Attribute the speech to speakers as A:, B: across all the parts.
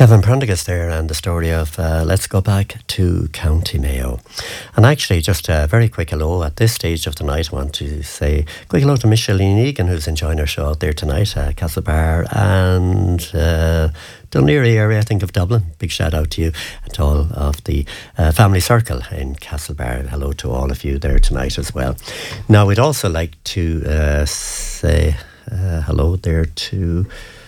A: Kevin Prendergast there, and the story of Let's Go Back to County Mayo. And actually, just a very quick hello at this stage of the night. I want to say quick hello to Micheline Egan, who's enjoying her show out there tonight, Castlebar and Dunleary area, I think, of Dublin. Big shout out to you and to all of the family circle in Castlebar. Hello to all of you there tonight as well. Now, we'd also like to say hello there to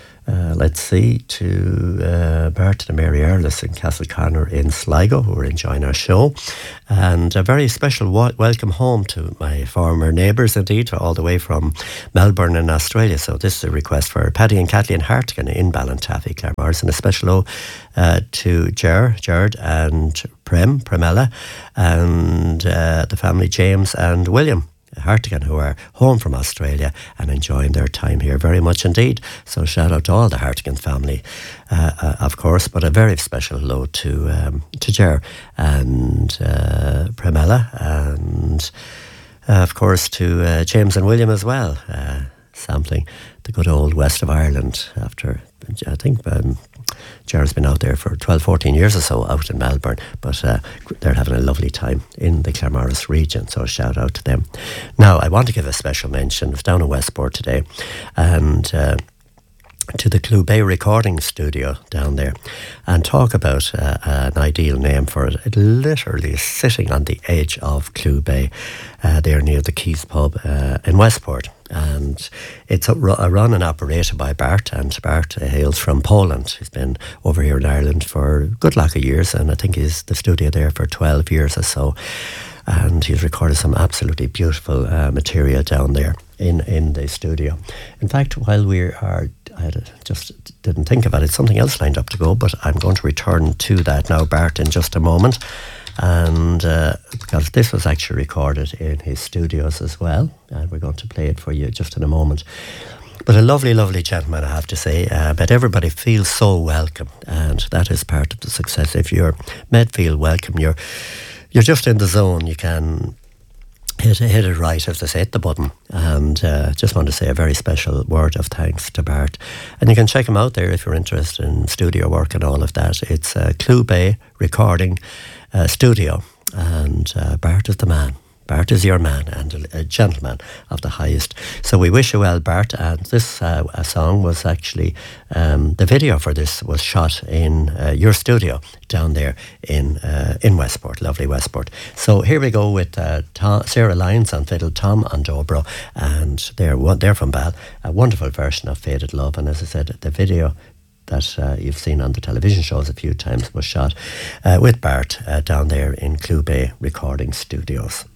A: Bart and Mary Earlis in Castleconnor in Sligo, who are enjoying our show. And a very special welcome home to my former neighbours, indeed, all the way from Melbourne in Australia. So this is a request for Paddy and Kathleen Hartigan in Ballintaffy, Claremorris, and a special to Jared and Premella, and the family James and William Hartigan, who are home from Australia and enjoying their time here very much indeed. So shout out to all the Hartigan family, of course, but a very special hello to Ger and Premella, and of course to James and William as well, sampling the good old west of Ireland after, I think, Ger's been out there for 12, 14 years or so out in Melbourne, but they're having a lovely time in the Claremorris region, so a shout out to them. Now, I want to give a special mention. I was down in Westport today, and to the Clew Bay recording studio down there, and talk about an ideal name for it. It literally is sitting on the edge of Clew Bay, there near the Keys pub in Westport. And it's run and operated by Bart, and Bart hails from Poland. He's been over here in Ireland for a good lack of years, and I think he's the studio there for 12 years or so. And he's recorded some absolutely beautiful material down there in the studio. In fact, while just didn't think about it, something else lined up to go, but I'm going to return to that now, Bart, in just a moment. And because this was actually recorded in his studios as well, and we're going to play it for you just in a moment. But a lovely, lovely gentleman, I have to say. But everybody feels so welcome, and that is part of the success. If you're made feel welcome, you're just in the zone. You can hit it right, as they say, hit the button. And just want to say a very special word of thanks to Bart. And you can check him out there if you're interested in studio work and all of that. It's Clew Bay Recording Studio, and Bart is the man. Bart is your man, and a gentleman of the highest. So we wish you well, Bart. And this song was actually, the video for this was shot in your studio down there in Westport, lovely Westport. So here we go with Sarah Lyons on fiddle, Tom on dobro, and they're from Bal. A wonderful version of Faded Love. And as I said, the video that you've seen on the television shows a few times was shot with Bart down there in Clew Bay Recording Studios.